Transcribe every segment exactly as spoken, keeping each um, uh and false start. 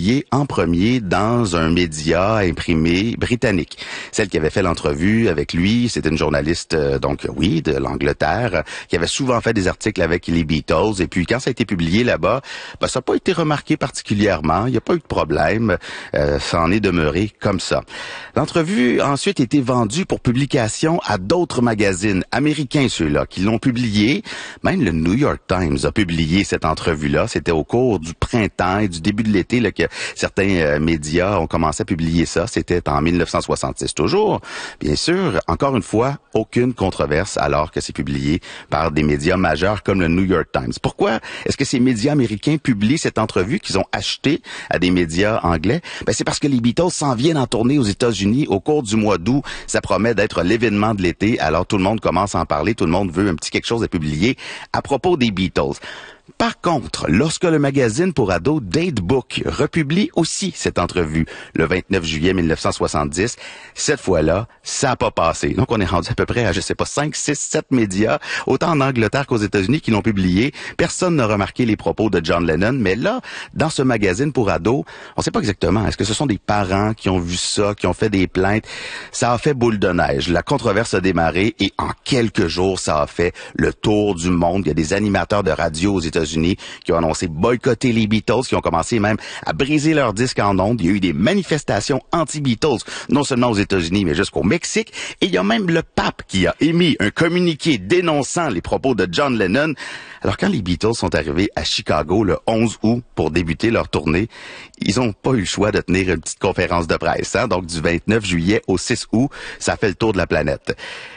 publiée en premier dans un média imprimé britannique. Celle qui avait fait l'entrevue avec lui, c'était une journaliste, euh, donc oui, de l'Angleterre, qui avait souvent fait des articles avec les Beatles. Et puis quand ça a été publié là-bas, ben, ça n'a pas été remarqué particulièrement. Il n'y a pas eu de problème. Euh, ça en est demeuré comme ça. L'entrevue a ensuite été vendue pour publication à d'autres magazines américains, ceux-là, qui l'ont publié. Même le New York Times a publié cette entrevue-là. C'était au cours du printemps et du début de l'été là, que certains euh, médias ont commencé à publier ça. C'était en mille neuf cent soixante-six toujours. Bien sûr, encore une fois, aucune controverse alors que c'est publié par des médias majeurs comme le New York Times. Pourquoi est-ce que ces médias américains publient cette entrevue qu'ils ont achetée à des médias anglais? Ben, c'est parce que les Beatles s'en viennent en tournée aux États-Unis au cours du mois d'août. Ça promet d'être l'événement de l'été. Alors tout le monde commence à en parler. Tout le monde veut un petit quelque chose à publier à propos des Beatles. Par contre, lorsque le magazine pour ados Datebook republie aussi cette entrevue le vingt-neuf juillet mille neuf cent soixante-dix, cette fois-là, ça n'a pas passé. Donc, on est rendu à peu près à, je sais pas, cinq, six, sept médias, autant en Angleterre qu'aux États-Unis, qui l'ont publié. Personne n'a remarqué les propos de John Lennon, mais là, dans ce magazine pour ados, on ne sait pas exactement. Est-ce que ce sont des parents qui ont vu ça, qui ont fait des plaintes? Ça a fait boule de neige. La controverse a démarré et en quelques jours, ça a fait le tour du monde. Il y a des animateurs de radio aux États-Unis États-Unis qui ont annoncé boycotter les Beatles, qui ont commencé même à briser leurs disques en ondes. Il y a eu des manifestations anti-Beatles, non seulement aux États-Unis, mais jusqu'au Mexique. Et il y a même le pape qui a émis un communiqué dénonçant les propos de John Lennon. Alors, quand les Beatles sont arrivés à Chicago le onze août pour débuter leur tournée, ils n'ont pas eu le choix de tenir une petite conférence de presse. Hein? Donc, du vingt-neuf juillet au six août, ça fait le tour de la planète.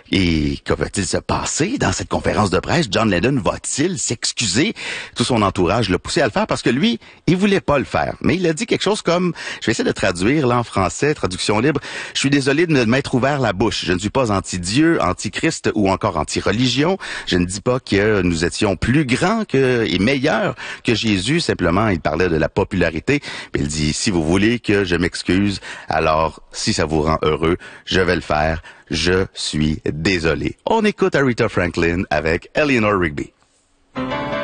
Et que va-t-il se passer dans cette conférence de presse? John Lennon va-t-il s'excuser? Tout son entourage l'a poussé à le faire parce que lui, il voulait pas le faire. Mais il a dit quelque chose comme, je vais essayer de traduire là en français, traduction libre, je suis désolé de m'être ouvert la bouche. Je ne suis pas anti-Dieu, anti-Christ ou encore anti-religion. Je ne dis pas que nous étions plus grands que, et meilleurs que Jésus. Simplement, il parlait de la popularité. Mais il dit, si vous voulez que je m'excuse, alors si ça vous rend heureux, je vais le faire. Je suis désolé. On écoute Aretha Franklin avec Eleanor Rigby.